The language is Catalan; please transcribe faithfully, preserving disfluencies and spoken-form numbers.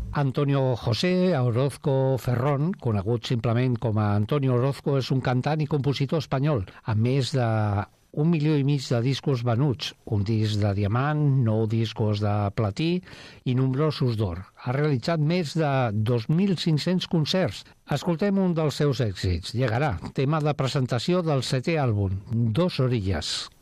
Antonio José Orozco Ferrón, conegut simplement com a Antonio Orozco, és un cantant i compositor espanyol, amb més de un milió i mig de discos venuts, un disc de diamant, nou discos de platí i nombrosos d'or. Ha realitzat més de dos mil cinc-cents concerts. Escoltem un dels seus èxits. Llegarà, tema de presentació del setè àlbum, Dos Orillas.